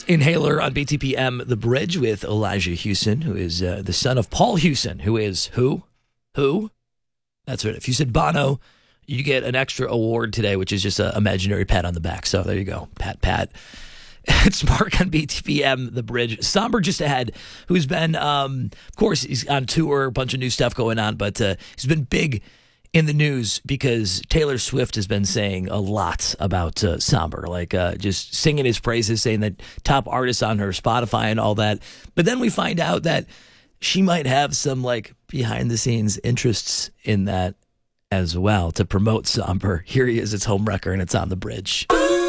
Inhaler on BTPM, The Bridge with Elijah Hewson, who is the son of Paul Hewson, who is who? Who? That's right. If you said Bono, you get an extra award today, which is just an imaginary pat on the back. So there you go. Pat. It's Mark on BTPM, The Bridge. Somber just ahead, who's been, of course, he's on tour, a bunch of new stuff going on, but he's been big in the news because Taylor Swift has been saying a lot about Somber, like just singing his praises, saying that top artists on her Spotify and all that. But then we find out that she might have some like behind the scenes interests in that as well to promote Somber. Here he is, it's Homewrecker, and it's on The Bridge.